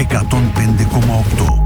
105,8.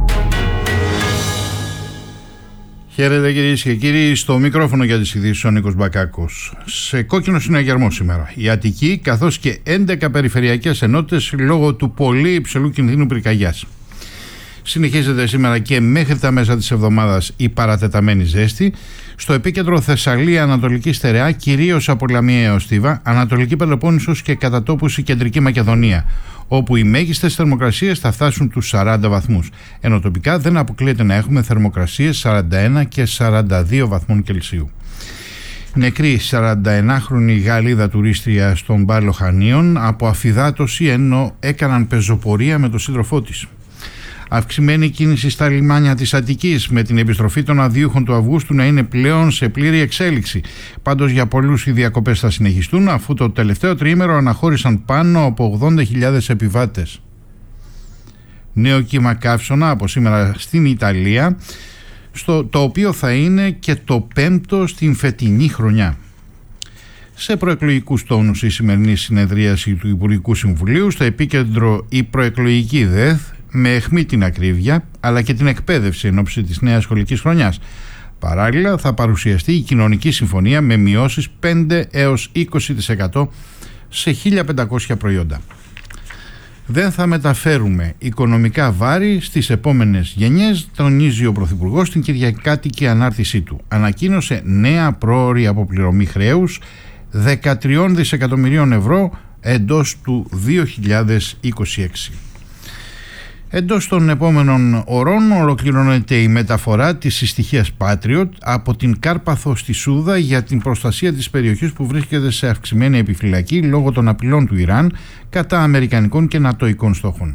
Χαίρετε κυρίες και κύριοι, στο μικρόφωνο για τις ειδήσεις ο Νίκος Μπακάκος. Σε κόκκινο συναγερμό σήμερα η Αττική καθώς και 11 περιφερειακές ενότητες λόγω του πολύ υψηλού κινδύνου πυρκαγιάς. Συνεχίζεται σήμερα και μέχρι τα μέσα της εβδομάδας η παρατεταμένη ζέστη. Στο επίκεντρο Θεσσαλία, Ανατολική Στερεά, κυρίως από Λαμία έως Στίβα, Ανατολική Πελοπόννησος και κατά τόπους η Κεντρική Μακεδονία, όπου οι μέγιστες θερμοκρασίες θα φτάσουν τους 40 βαθμούς. Ενώ τοπικά δεν αποκλείεται να έχουμε θερμοκρασίες 41 και 42 βαθμών Κελσίου. Νεκρή 41χρονη Γαλλίδα τουρίστρια στον Πάλο Χανίων από αφυδάτωση ενώ έκαναν πεζοπορία με τον σύντροφό της. Αυξημένη κίνηση στα λιμάνια της Αττικής με την επιστροφή των αδειούχων του Αυγούστου να είναι πλέον σε πλήρη εξέλιξη. Πάντως για πολλούς οι διακοπές θα συνεχιστούν αφού το τελευταίο τριήμερο αναχώρησαν πάνω από 80.000 επιβάτες. Νέο κύμα καύσωνα από σήμερα στην Ιταλία, το οποίο θα είναι και το 5ο στην φετινή χρονιά. Σε προεκλογικούς τόνους η σημερινή συνεδρίαση του Υπουργικού Συμβουλίου, στο επίκεντρο η προεκλογική ΔΕΘ, με αιχμή την ακρίβεια αλλά και την εκπαίδευση εν ώψη της νέας σχολικής χρονιάς. Παράλληλα θα παρουσιαστεί η κοινωνική συμφωνία με μειώσεις 5 έως 20% σε 1.500 προϊόντα. Δεν θα μεταφέρουμε οικονομικά βάρη στις επόμενες γενιές, τονίζει ο Πρωθυπουργός στην κυριακάτικη ανάρτησή του. Ανακοίνωσε νέα πρόωρη αποπληρωμή χρέους 13 δισεκατομμυρίων ευρώ εντός του 2026. Εντός των επόμενων ωρών ολοκληρώνεται η μεταφορά της συστοιχίας Patriot από την Κάρπαθο στη Σούδα για την προστασία της περιοχής που βρίσκεται σε αυξημένη επιφυλακή λόγω των απειλών του Ιράν κατά αμερικανικών και νατοικών στόχων.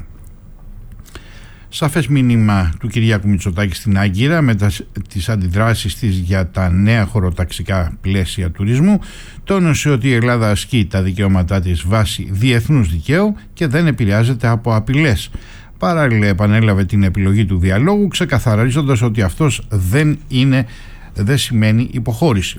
Σαφές μήνυμα του Κυριάκου Μητσοτάκη στην Άγκυρα με τις αντιδράσεις της για τα νέα χωροταξικά πλαίσια τουρισμού, τόνισε ότι η Ελλάδα ασκεί τα δικαιώματά της βάσει διεθνούς δικαίου και δεν επηρεάζεται από απειλές. Παράλληλα επανέλαβε την επιλογή του διαλόγου, ξεκαθαρίζοντας ότι αυτός δεν σημαίνει υποχώρηση.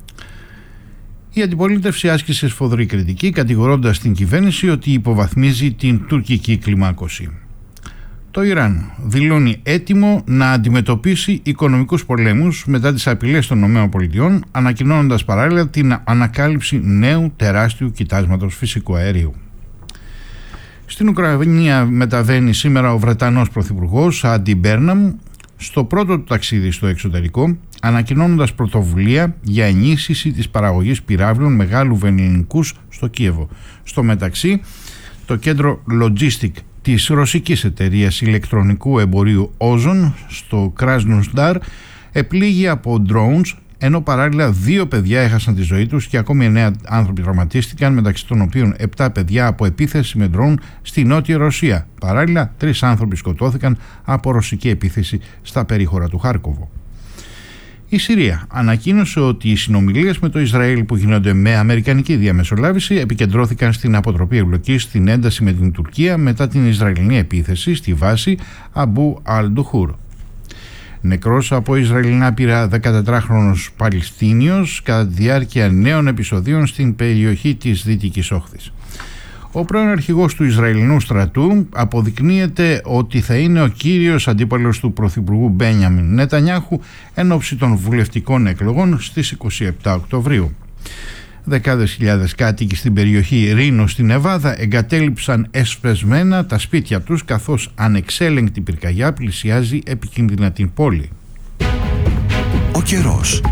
Η αντιπολίτευση άσκησε σφοδρή κριτική, κατηγορώντας την κυβέρνηση ότι υποβαθμίζει την τουρκική κλιμάκωση. Το Ιράν δηλώνει έτοιμο να αντιμετωπίσει οικονομικούς πολέμους μετά τις απειλές των ΗΠΑ, ανακοινώνοντας παράλληλα την ανακάλυψη νέου τεράστιου κοιτάσματος φυσικού αερίου. Στην Ουκρανία μεταβαίνει σήμερα ο Βρετανός Πρωθυπουργός Άντι Μπέρναμ στο πρώτο του ταξίδι στο εξωτερικό, ανακοινώνοντας πρωτοβουλία για ενίσχυση της παραγωγής πυράβλων μεγάλου βενζινικούς στο Κίεβο. Στο μεταξύ, το κέντρο Logistic της ρωσικής εταιρείας ηλεκτρονικού εμπορίου Ozon στο Κράσνοσνταρ επλήγει από drones, ενώ παράλληλα 2 παιδιά έχασαν τη ζωή τους και ακόμη 9 άνθρωποι τραυματίστηκαν, μεταξύ των οποίων 7 παιδιά από επίθεση με ντρόουν στη Νότια Ρωσία. Παράλληλα 3 άνθρωποι σκοτώθηκαν από ρωσική επίθεση στα περίχωρα του Χάρκοβο. Η Συρία ανακοίνωσε ότι οι συνομιλίες με το Ισραήλ που γίνονται με αμερικανική διαμεσολάβηση επικεντρώθηκαν στην αποτροπή εμπλοκής στην ένταση με την Τουρκία μετά την Ισραηλινή επίθεση στη βάση Αμπού Αλ-Ντουχούρ. Νεκρός από Ισραηλινά πύρα 14χρονος Παλαιστίνιος κατά τη διάρκεια νέων επεισοδίων στην περιοχή της Δυτικής Όχθης. Ο πρώην αρχηγός του Ισραηλινού στρατού αποδεικνύεται ότι θα είναι ο κύριος αντίπαλος του Πρωθυπουργού Μπένιαμιν Νετανιάχου εν ώψη των βουλευτικών εκλογών στις 27 Οκτωβρίου. Δεκάδες χιλιάδες κάτοικοι στην περιοχή Ρήνο στην Νεβάδα εγκατέλειψαν εσπεσμένα τα σπίτια τους καθώς ανεξέλεγκτη πυρκαγιά πλησιάζει επικίνδυνα την πόλη. Ο καιρός.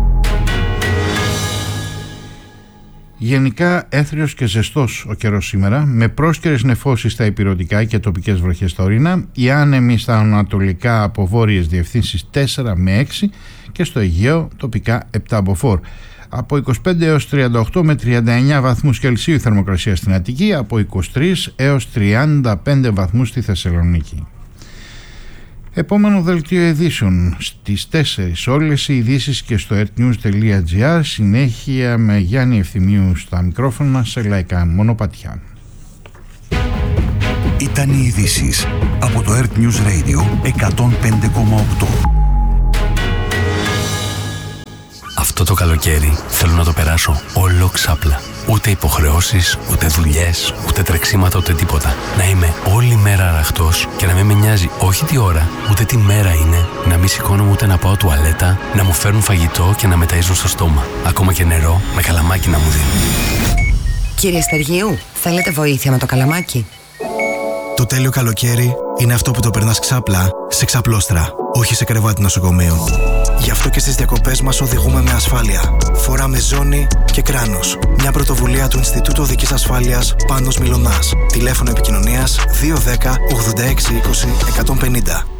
Γενικά έθριος και ζεστός ο καιρός σήμερα, με πρόσκαιρες νεφώσεις στα ηπειρωτικά και τοπικές βροχές στα ορεινά, οι άνεμοι στα ανατολικά από βόρειες διευθύνσεις 4 με 6 και στο Αιγαίο τοπικά 7 από 4. Από 25 έως 38 με 39 βαθμούς Κελσίου η θερμοκρασία στην Αττική, από 23 έως 35 βαθμούς στη Θεσσαλονίκη. Επόμενο δελτίο ειδήσεων στις 4 όλες οι ειδήσεις και στο earthnews.gr, συνέχεια με Γιάννη Ευθυμίου στα μικρόφωνα σε λαϊκά μονοπατιά. Ήταν οι ειδήσεις από το Earth News Radio 105,8. Αυτό το καλοκαίρι θέλω να το περάσω όλο ξάπλα. Ούτε υποχρεώσεις, ούτε δουλειές, ούτε τρεξίματα, ούτε τίποτα. Να είμαι όλη μέρα αραχτός και να μην με νοιάζει όχι τι ώρα, ούτε τι μέρα είναι, να μην σηκώνομαι ούτε να πάω τουαλέτα, να μου φέρνουν φαγητό και να με ταΐζουν στο στόμα. Ακόμα και νερό με καλαμάκι να μου δίνουν. Κύριε Στεργίου, θέλετε βοήθεια με το καλαμάκι? Το τέλειο καλοκαίρι είναι αυτό που το περνάς ξάπλα σε ξαπλώστρα, όχι σε κρεβάτι νοσοκομείου. Γι' αυτό και στις διακοπές μας οδηγούμε με ασφάλεια. Φοράμε ζώνη και κράνος. Μια πρωτοβουλία του Ινστιτούτου Οδικής Ασφάλειας Πάνος Μιλωνάς. Τηλέφωνο επικοινωνίας 210 86 20 150.